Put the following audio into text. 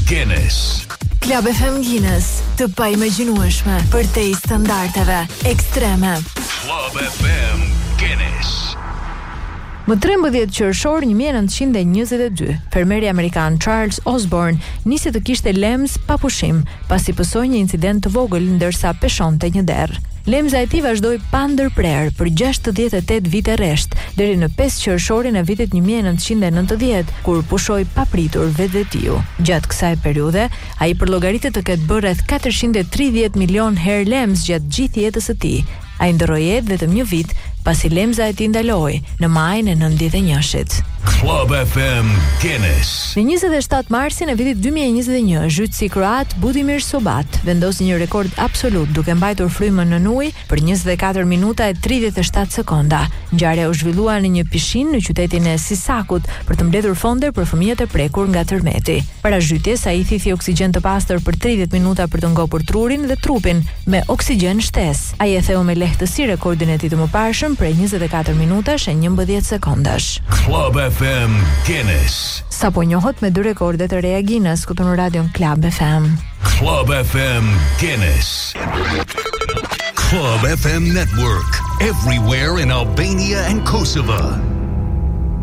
Guinness. Club FM Guinness, të paimagjinueshme për te i standardeve ekstreme. Club FM Guinness. Më 13 qershor 1922, fermeri amerikan Charles Osborne nisi të kishte lems pa pushim, pasi pësoi një incident të vogël ndërsa peshonte një derë. Lemza e tij vazhdoi pa ndërprerë për 68 vite rresht, deri në 5 qershorin e vitit 1990, kur pushoi papritur vetvetiu. Gjatë kësaj periudhe, ai përllogaritet të ketë bërë rreth 430 milion herë lems gjatë gjithë jetës së tij. Ai ndroi jetë vetëm një vit, pasi lemza e tij ndaloi në majin e 91-shit. Club FM Guinness. Në 27 marsin e vitit 2021, zhytësi kroat Budimir Sobat vendosi një rekord absolut duke mbajtur frymën në ujë për 24 minuta e 37 sekonda. Ngjarja u zhvillua në një pishinë në qytetin e Sisakut për të mbledhur fonde për fëmijët e prekur nga tërmeti. Para zhytjes, ai thithi oksigjen të pastër për 30 minuta për të ngopur trurin dhe trupin me oksigjen shtesë. Ai e theu me lehtësi rekordin e tij të mëparshëm prej 24 minutash e 11 sekondash. Club FM Guinness. Sapo njohët me 2 rekorde të reja Guinness këtu në radion Club FM. Club FM Guinness. Club FM Network. Everywhere in Albania and Kosovo.